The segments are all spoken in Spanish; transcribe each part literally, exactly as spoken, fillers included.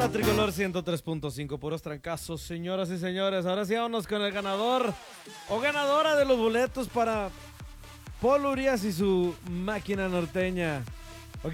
la Tricolor ciento tres punto cinco, puros trancazos, señoras y señores. Ahora sí vámonos con el ganador o ganadora de los boletos para Paul Urias y su máquina norteña. ¿Ok?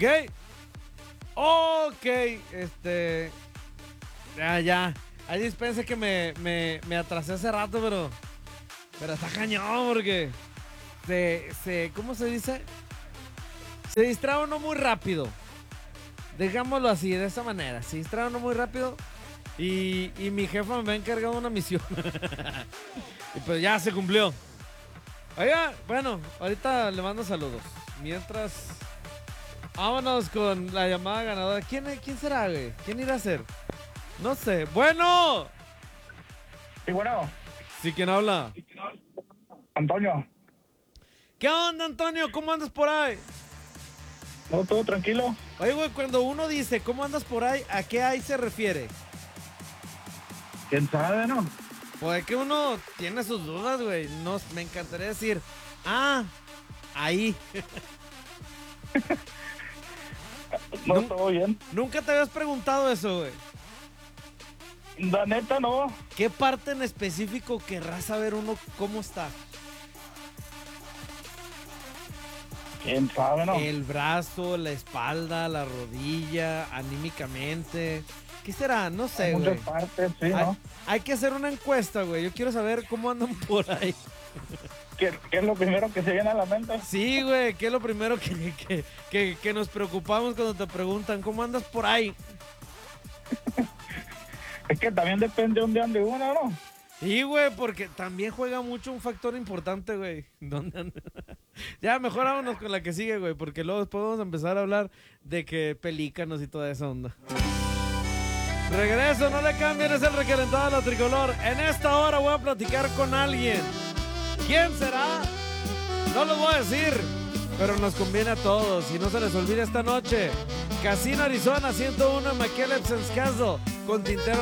Ok, este... Ya, ya. Ahí dispense que me, me, me atrasé hace rato, pero... Pero está cañón porque... Se, se... ¿Cómo se dice? Se distrae uno muy rápido. Dejámoslo así, de esa manera. Se distrae uno muy rápido. Y, y mi jefa me ha encargado una misión. Y pues ya se cumplió. Oiga, bueno, ahorita le mando saludos. Mientras... Vámonos con la llamada ganadora. ¿Quién, quién será, güey? ¿Quién irá a ser? No sé. ¡Bueno! Sí, bueno. Sí, ¿quién habla? Antonio. ¿Qué onda, Antonio? ¿Cómo andas por ahí? No, todo tranquilo. Oye, güey, cuando uno dice ¿cómo andas por ahí? ¿A qué ahí se refiere? ¿Quién sabe, no? Pues es que uno tiene sus dudas, güey. No, me encantaría decir, ah, ahí. No, Nun- todo bien. Nunca te habías preguntado eso, güey. La neta, no. ¿Qué parte en específico querrás saber uno cómo está? ¿Quién sabe, no? El brazo, la espalda, la rodilla, anímicamente. ¿Qué será? No sé, Hay güey. muchas partes, sí, Hay, ¿no? hay que hacer una encuesta, güey. Yo quiero saber cómo andan por ahí. ¿Qué, qué es lo primero que se viene a la mente? Sí, güey, ¿qué es lo primero que, que, que, que nos preocupamos cuando te preguntan cómo andas por ahí? Es que también depende de dónde ande uno, ¿no? Sí, güey, porque también juega mucho un factor importante, güey. ¿Dónde anda? Ya, mejor vámonos con la que sigue, güey, porque luego después vamos a empezar a hablar de que pelícanos y toda esa onda. Regreso, no le cambien, es el recalentado de la Tricolor. En esta hora voy a platicar con alguien. ¿Quién será? No lo voy a decir, pero nos conviene a todos. Y no se les olvide esta noche, Casino Arizona ciento uno en McKellips Castle, con Tintero